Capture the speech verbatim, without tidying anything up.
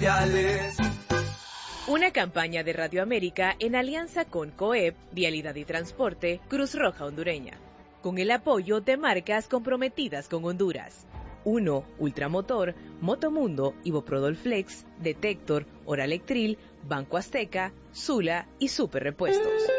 especiales. Una campaña de Radio América en alianza con COEP, Vialidad y Transporte, Cruz Roja Hondureña, con el apoyo de marcas comprometidas con Honduras. Uno, Ultramotor, Motomundo, Iboprodol Flex, Detector, Oralectril, Banco Azteca, Sula y Super Repuestos.